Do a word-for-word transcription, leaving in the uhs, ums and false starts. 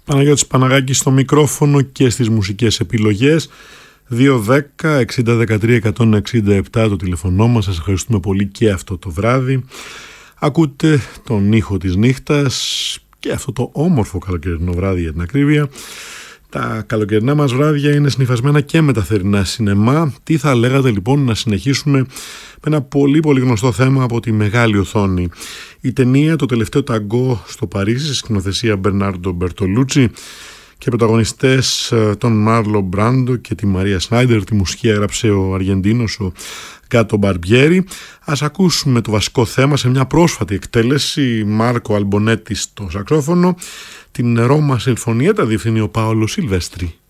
Παναγιώτης Παναγάκης στο μικρόφωνο και στις μουσικές επιλογές. Δύο δέκα εξήντα δεκατρία εκατόν εξήντα επτά το τηλεφωνό μας. Σας ευχαριστούμε πολύ και αυτό το βράδυ. Ακούτε τον ήχο της νύχτας και αυτό το όμορφο καλοκαιρινό βράδυ, για την ακρίβεια. Τα καλοκαιρινά μας βράδια είναι συνυφασμένα και με τα θερινά σινεμά. Τι θα λέγατε λοιπόν να συνεχίσουμε με ένα πολύ πολύ γνωστό θέμα από τη μεγάλη οθόνη. Η ταινία «Το τελευταίο ταγκό στο Παρίσι», σε σκηνοθεσία Μπερνάρντο Μπερτολούτσι και πρωταγωνιστές τον Μάρλο Μπράντο και τη Μαρία Σνάιντερ. Τη μουσική έγραψε ο Αργεντίνος ο Γκάτο Μπαρμπιέρι. Ας ακούσουμε το βασικό θέμα σε μια πρόσφατη εκτέλεση. Μάρκο Αλμπονέτη στο σαξόφωνο. Την Ρώμα Συμφωνία τα διευθύνει ο Πάολο Σιλβέστρη.